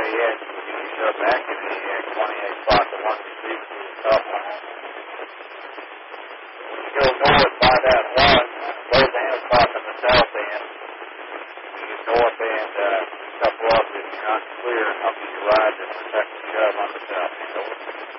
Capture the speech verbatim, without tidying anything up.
way in, you can shove back in the uh, twenty-eight spot, the one receiver to the top line. You go north by that one, both ends spot in the south end. You get north end, uh, couple up if you're not clear, and I'll give you a ride to the second shove on the south end. Over.